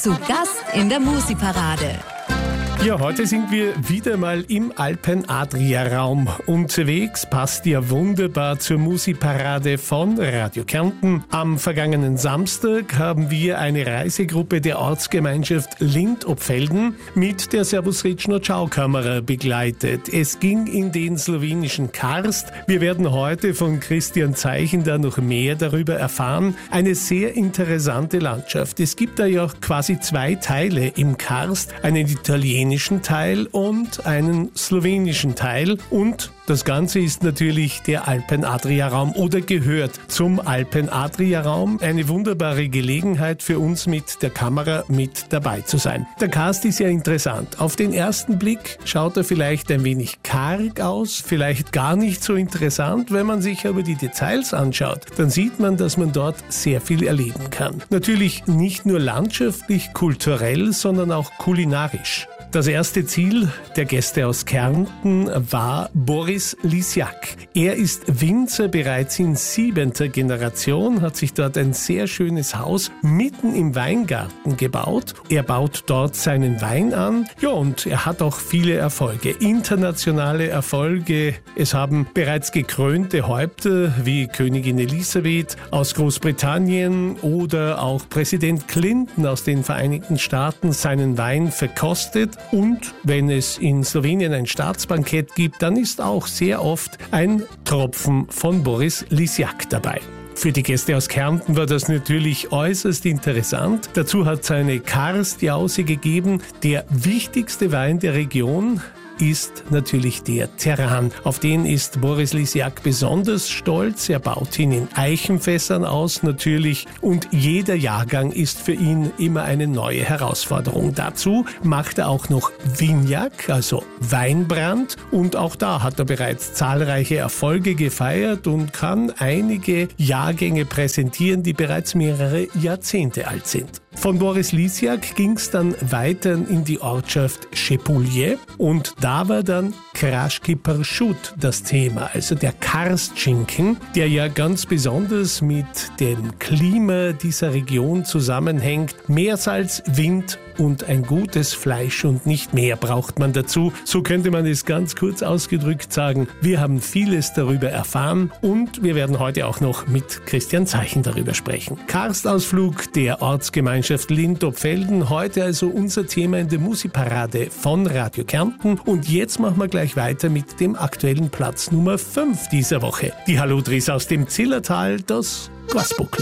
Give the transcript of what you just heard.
Zu Gast in der Musi-Parade. Ja, heute sind wir wieder mal im Alpen-Adria-Raum unterwegs. Passt ja wunderbar zur Musi-Parade von Radio Kärnten. Am vergangenen Samstag haben wir eine Reisegruppe der Ortsgemeinschaft Lindopfelden mit der Servus Rečno Ciao-Kamera begleitet. Es ging in den slowenischen Karst. Wir werden heute von Christian Zeichen da noch mehr darüber erfahren. Eine sehr interessante Landschaft. Es gibt da ja quasi zwei Teile im Karst, einen italienischen Teil und einen slowenischen Teil, und das Ganze ist natürlich der Alpen-Adria-Raum oder gehört zum Alpen-Adria-Raum. Eine wunderbare Gelegenheit für uns mit der Kamera mit dabei zu sein. Der Karst ist ja interessant. Auf den ersten Blick schaut er vielleicht ein wenig karg aus, vielleicht gar nicht so interessant. Wenn man sich aber die Details anschaut, dann sieht man, dass man dort sehr viel erleben kann. Natürlich nicht nur landschaftlich, kulturell, sondern auch kulinarisch. Das erste Ziel der Gäste aus Kärnten war Boris Lisiak. Er ist Winzer bereits in 7. Generation, hat sich dort ein sehr schönes Haus mitten im Weingarten gebaut. Er baut dort seinen Wein an. Ja, und er hat auch viele Erfolge, internationale Erfolge. Es haben bereits gekrönte Häupter wie Königin Elisabeth aus Großbritannien oder auch Präsident Clinton aus den Vereinigten Staaten seinen Wein verkostet. Und wenn es in Slowenien ein Staatsbankett gibt, dann ist auch sehr oft ein Tropfen von Boris Lisiak dabei. Für die Gäste aus Kärnten war das natürlich äußerst interessant. Dazu hat es eine Karstjause gegeben. Der wichtigste Wein der Region ist natürlich der Terran. Auf den ist Boris Lisiak besonders stolz. Er baut ihn in Eichenfässern aus natürlich, und jeder Jahrgang ist für ihn immer eine neue Herausforderung. Dazu macht er auch noch Vignac, also Weinbrand, und auch da hat er bereits zahlreiche Erfolge gefeiert und kann einige Jahrgänge präsentieren, die bereits mehrere Jahrzehnte alt sind. Von Boris Lisiak ging es dann weiter in die Ortschaft Šepulje, und da war dann Kraški pršut das Thema, also der Karstschinken, der ja ganz besonders mit dem Klima dieser Region zusammenhängt. Meersalz, Wind und ein gutes Fleisch und nicht mehr braucht man dazu. So könnte man es ganz kurz ausgedrückt sagen. Wir haben vieles darüber erfahren, und wir werden heute auch noch mit Christian Zeichen darüber sprechen. Karstausflug der Ortsgemeinschaft Lindopfelden, heute also unser Thema in der Musi-Parade von Radio Kärnten, und jetzt machen wir gleich weiter mit dem aktuellen Platz Nummer 5 dieser Woche. Die Hallodris aus dem Zillertal, das Glasbuckl.